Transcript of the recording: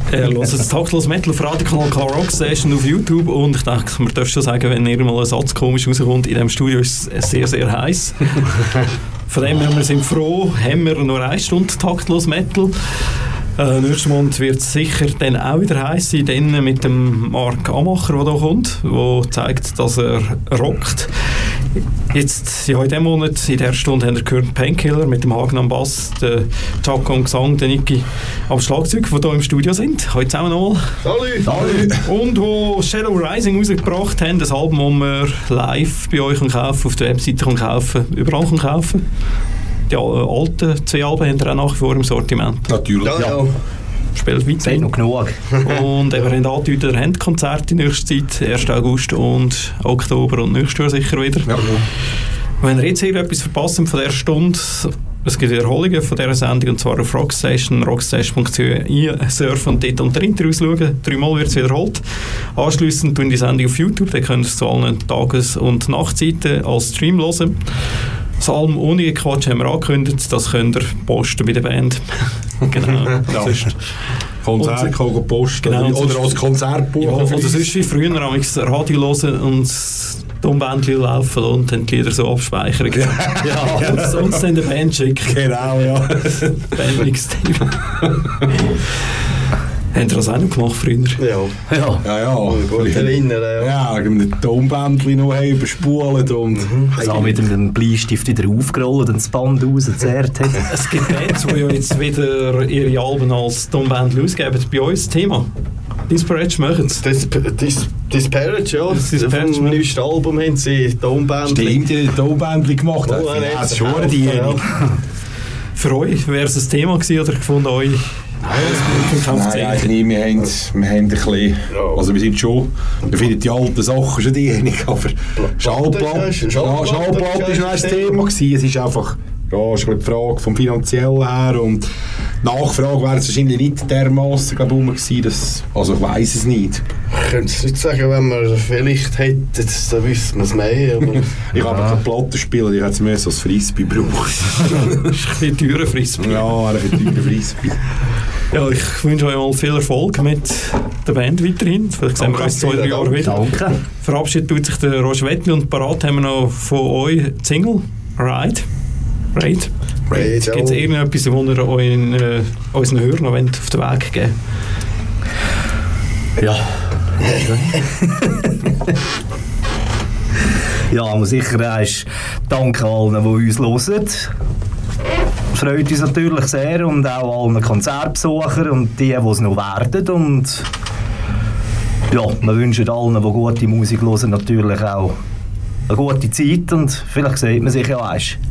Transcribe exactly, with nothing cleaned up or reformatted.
Er hört das Taktlos Metal auf Radiokanal K Rock Station auf YouTube und ich denke, man darf schon sagen, wenn irgendwann ein Satz komisch rauskommt, in diesem Studio ist es sehr, sehr heiß. Von dem her, wir sind froh, haben wir nur eine Stunde Taktlos Metal. Äh, nächsten Monat wird es sicher dann auch wieder heiß sein, dann mit dem Marc Amacher, der hier kommt, der zeigt, dass er rockt. Jetzt, ja, in diesem Monat, in dieser Stunde, haben wir gehört Painkiller mit dem Hagen am Bass, der Jaco am Gesang, der Niki am Schlagzeug, die hier im Studio sind. Hallo zusammen nochmal. Salut! Salut! Und wo Shadow Rising rausgebracht haben, das Album, das man live bei euch kaufen, auf der Webseite kann kaufen, überall kann kaufen. Die alten zwei Alben haben wir auch nach wie vor im Sortiment. Natürlich. Ja, ja. Spielt weiter. Seid noch genug. Und eben, wir haben angedeutet, wir haben Konzerte in nächster Zeit, ersten August und Oktober und nächstes Jahr sicher wieder. Ja. Wenn ihr jetzt irgendetwas verpasst von dieser Stunde, es gibt Wiederholungen von dieser Sendung, und zwar auf Rockstation, rockstation punkt c o surfen und dort unter Interviews schauen. Dreimal wird es wiederholt. Anschliessend tun die Sendung auf YouTube, dann könnt ihr es zu allen Tages- und Nachtzeiten als Stream hören. Das Album ohne Quatsch haben wir angekündigt, das könnt ihr posten bei der Band. Genau. Ja. Konzert kann posten, genau, oder, oder als Konzertbuch. Ja, oder sonst wie früher am Radio hören und das Tonbändchen laufen und dann die Lieder so abspeichern. Ja. Ja, und uns dann der Band schicken. Genau, ja. Bandmix-Team. Haben Sie das auch noch gemacht früher? Ja. Ja, ja. ja. Gut erinnern, ja. Ja, mit dem Tonbändchen noch überspulen und... Mhm. Also mit dem Bleistift wieder aufgerollt und das Band rausgezerrt hat. Es gibt Bands, die ja jetzt wieder ihre Alben als Tonbändchen ausgeben. Bei uns Thema. Disparage machen es. Dis, Disparage, ja. Das ist vom neuesten Album haben sie Tonbändchen. Stimmt, die haben Tonbändchen gemacht. Oh, ja, ja, das ist schon die. Ja. Für euch wäre es ein Thema gewesen oder gefunden euch? Nein, nein, eigentlich nicht. Wir haben, wir haben ein bisschen, also wir sind schon, wir finden die alten Sachen schon dienig, aber Schallplatte, Schallplatte ist noch ein Thema gewesen. Es ist einfach, ja, ist die Frage vom Finanziellen her und die Nachfrage wäre es wahrscheinlich nicht dermassen, glaube ich, gewesen, dass, also ich weiss es nicht. Ich könnte es nicht sagen, wenn man vielleicht hätte, dann wüsste man es mehr. Aber ich habe keine Platte spielen, ich hätte es mehr so als Frisbee gebraucht. Das ist ein bisschen teurer Frisbee. Ja, ein bisschen teurer Frisbee. Ja, ich wünsche euch mal viel Erfolg mit der Band weiterhin. Vielleicht sehen wir uns zwei, drei Jahre wieder. Danke. Verabschiedet tut sich der Roger Wettli und parat haben wir noch von euch die Single Ride. Raid. Raid. Gibt es irgendetwas, das ihr euren, äh, unseren Hörern noch auf den Weg geben wollt? Ja. Ja, muss sicher ist danke allen, die uns hören. Freut uns natürlich sehr und auch allen Konzertbesuchern und die, die es noch werden. Und ja, wir wünschen allen, die gute Musik hören, natürlich auch eine gute Zeit und vielleicht sieht man sich ja erst.